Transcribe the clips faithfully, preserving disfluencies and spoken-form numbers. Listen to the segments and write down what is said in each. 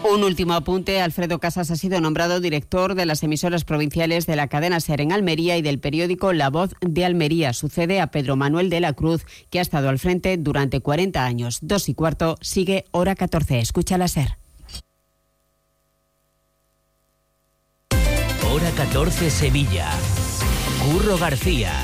Un último apunte. Alfredo Casas ha sido nombrado director de las emisoras provinciales de la cadena SER en Almería y del periódico La Voz de Almería. Sucede a Pedro Manuel de la Cruz, que ha estado al frente durante cuarenta años. Dos y cuarto, sigue Hora catorce. Escucha la SER. Hora catorce Sevilla. Curro García.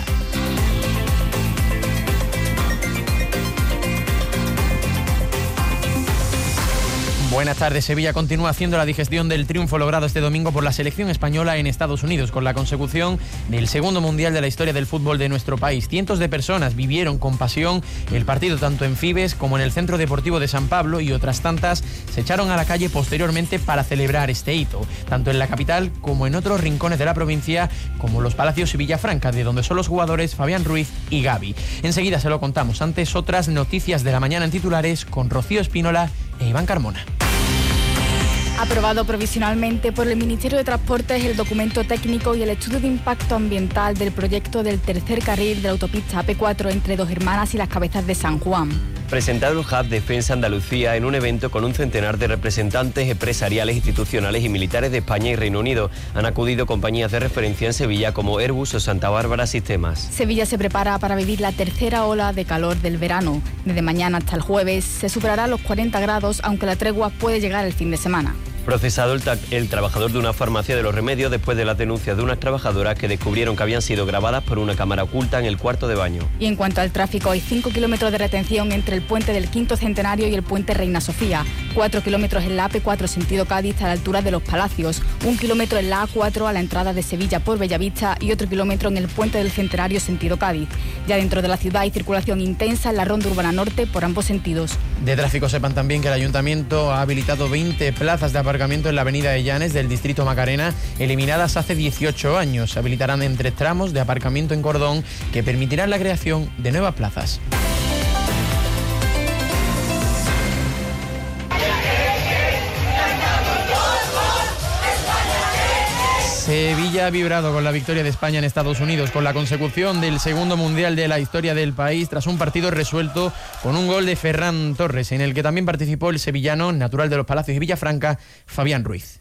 Buenas tardes. Sevilla continúa haciendo la digestión del triunfo logrado este domingo por la selección española en Estados Unidos, con la consecución del segundo mundial de la historia del fútbol de nuestro país. Cientos de personas vivieron con pasión el partido tanto en Fibes como en el Centro Deportivo de San Pablo, y otras tantas se echaron a la calle posteriormente para celebrar este hito, tanto en la capital como en otros rincones de la provincia, como los Palacios y Villafranca, de donde son los jugadores Fabián Ruiz y Gavi. Enseguida se lo contamos. Antes, otras noticias de la mañana en titulares con Rocío Espínola e Iván Carmona. Aprobado provisionalmente por el Ministerio de Transportes el documento técnico y el estudio de impacto ambiental del proyecto del tercer carril de la autopista A P cuatro entre Dos Hermanas y Las Cabezas de San Juan. Presentado el Hub Defensa Andalucía en un evento con un centenar de representantes empresariales, institucionales y militares de España y Reino Unido. Han acudido compañías de referencia en Sevilla como Airbus o Santa Bárbara Sistemas. Sevilla se prepara para vivir la tercera ola de calor del verano. Desde mañana hasta el jueves se superará los cuarenta grados, aunque la tregua puede llegar el fin de semana. Procesado el, el trabajador de una farmacia de Los Remedios después de las denuncias de unas trabajadoras que descubrieron que habían sido grabadas por una cámara oculta en el cuarto de baño. Y en cuanto al tráfico, hay cinco kilómetros de retención entre el puente del Quinto Centenario y el puente Reina Sofía. cuatro kilómetros en la A P cuatro sentido Cádiz a la altura de Los Palacios. Un kilómetro en la A cuatro a la entrada de Sevilla por Bellavista y otro kilómetro en el puente del Centenario sentido Cádiz. Ya dentro de la ciudad hay circulación intensa en la Ronda Urbana Norte por ambos sentidos. De tráfico, sepan también que el Ayuntamiento ha habilitado veinte plazas de aparcamiento en la avenida de Llanes del distrito Macarena, eliminadas hace dieciocho años. Se habilitarán en tres tramos de aparcamiento en cordón que permitirán la creación de nuevas plazas. Sevilla ha vibrado con la victoria de España en Estados Unidos, con la consecución del segundo mundial de la historia del país, tras un partido resuelto con un gol de Ferran Torres, en el que también participó el sevillano, natural de Los Palacios y Villafranca, Fabián Ruiz.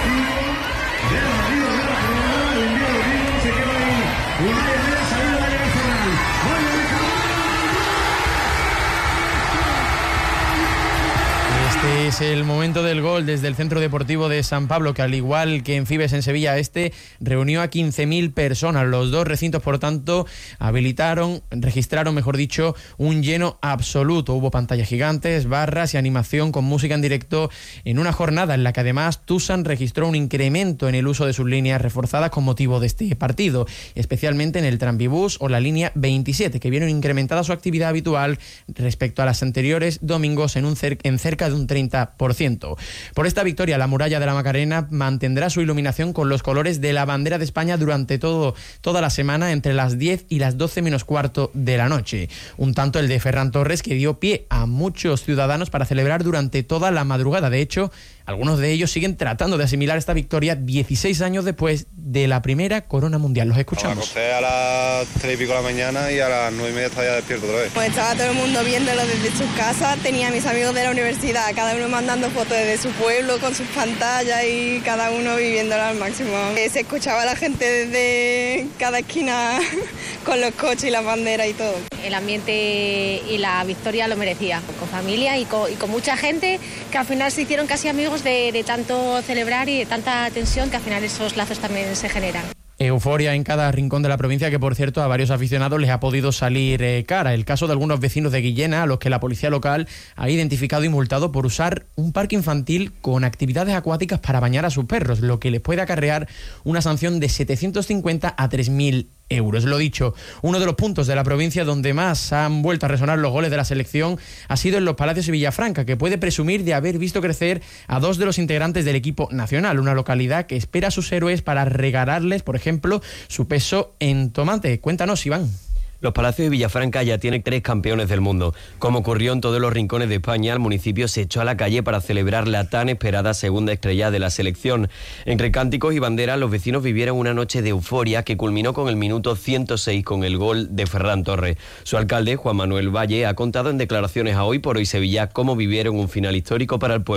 Este es el momento del gol desde el Centro Deportivo de San Pablo, que al igual que en Fibes en Sevilla Este, reunió a quince mil personas. Los dos recintos, por tanto, habilitaron, registraron, mejor dicho, un lleno absoluto. Hubo pantallas gigantes, barras y animación con música en directo en una jornada en la que además Tusan registró un incremento en el uso de sus líneas reforzadas con motivo de este partido, especialmente en el Tranvibús o la línea veintisiete, que vieron incrementada su actividad habitual respecto a las anteriores domingos en, un cer- en cerca de un treinta por ciento. Por esta victoria, la muralla de la Macarena mantendrá su iluminación con los colores de la bandera de España durante todo, toda la semana entre las diez y las doce menos cuarto de la noche. Un tanto el de Ferran Torres que dio pie a muchos ciudadanos para celebrar durante toda la madrugada. De hecho, algunos de ellos siguen tratando de asimilar esta victoria dieciséis años después de la primera corona mundial. Los escuchamos. Me acosté a las tres y pico de la mañana y a las nueve y media estaba ya despierto otra vez. Pues estaba todo el mundo viéndolo desde sus casas, tenía a mis amigos de la universidad, cada uno mandando fotos desde su pueblo con sus pantallas y cada uno viviéndolo al máximo. Se escuchaba a la gente desde cada esquina con los coches y las banderas y todo. El ambiente y la victoria lo merecía, con familia y con, y con mucha gente que al final se hicieron casi amigos de, de tanto celebrar y de tanta tensión, que al final esos lazos también se generan. Euforia en cada rincón de la provincia, que por cierto a varios aficionados les ha podido salir eh, cara. El caso de algunos vecinos de Guillena, a los que la policía local ha identificado y multado por usar un parque infantil con actividades acuáticas para bañar a sus perros, lo que les puede acarrear una sanción de setecientos cincuenta a tres mil euros. Lo dicho, uno de los puntos de la provincia donde más han vuelto a resonar los goles de la selección ha sido en Los Palacios y Villafranca, que puede presumir de haber visto crecer a dos de los integrantes del equipo nacional, una localidad que espera a sus héroes para regalarles, por ejemplo, su peso en tomate. Cuéntanos, Iván. Los Palacios de Villafranca ya tienen tres campeones del mundo. Como ocurrió en todos los rincones de España, el municipio se echó a la calle para celebrar la tan esperada segunda estrella de la selección. Entre cánticos y banderas, los vecinos vivieron una noche de euforia que culminó con el minuto ciento seis con el gol de Ferran Torres. Su alcalde, Juan Manuel Valle, ha contado en declaraciones a Hoy por Hoy Sevilla cómo vivieron un final histórico para el pueblo.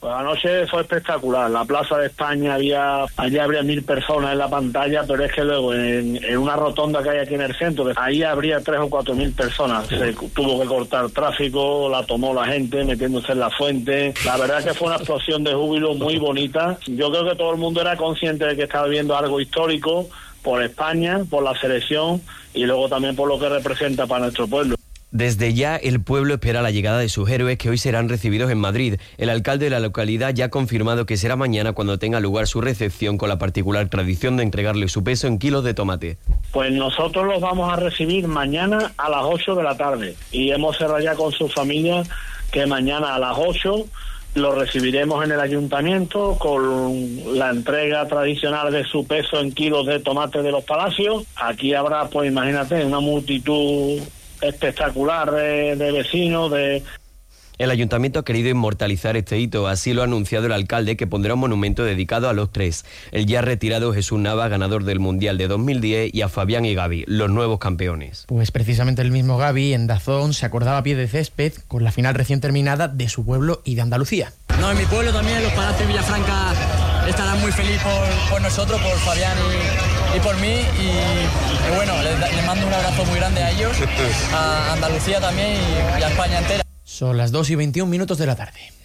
Pues anoche fue espectacular. La Plaza de España había, allí habría mil personas en la pantalla, pero es que luego en, en una rotonda que hay aquí en el centro, ahí habría tres o cuatro mil personas. Se tuvo que cortar tráfico, la tomó la gente metiéndose en la fuente. La verdad es que fue una explosión de júbilo muy bonita. Yo creo que todo el mundo era consciente de que estaba viendo algo histórico por España, por la selección y luego también por lo que representa para nuestro pueblo. Desde ya el pueblo espera la llegada de sus héroes que hoy serán recibidos en Madrid. El alcalde de la localidad ya ha confirmado que será mañana cuando tenga lugar su recepción, con la particular tradición de entregarle su peso en kilos de tomate. Pues nosotros los vamos a recibir mañana a las ocho de la tarde y hemos cerrado ya con su familia que mañana a las ocho lo recibiremos en el ayuntamiento con la entrega tradicional de su peso en kilos de tomate de los Palacios. Aquí habrá, pues imagínate, una multitud espectacular de, de vecinos, de... El ayuntamiento ha querido inmortalizar este hito, así lo ha anunciado el alcalde, que pondrá un monumento dedicado a los tres: el ya retirado Jesús Nava, ganador del Mundial de dos mil diez, y a Fabián y Gaby, los nuevos campeones. Pues precisamente el mismo Gaby en Dazón se acordaba a pie de césped con la final recién terminada de su pueblo y de Andalucía. No, en mi pueblo también, los Palacios de Villafranca estarán muy felices por, por nosotros, por Fabián y, y por mí, y, y bueno, les, les mando un abrazo muy grande a ellos, a Andalucía también y, y a España entera. Son las dos y veintiún minutos de la tarde.